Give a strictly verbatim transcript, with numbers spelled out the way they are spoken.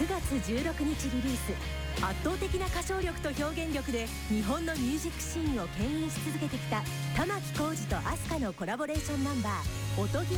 がつじゅうろくにちリリース。圧倒的な歌唱力と表現力で日本のミュージックシーンを牽引し続けてきた玉置浩二とＡＳＫＡのコラボレーションナンバー「音際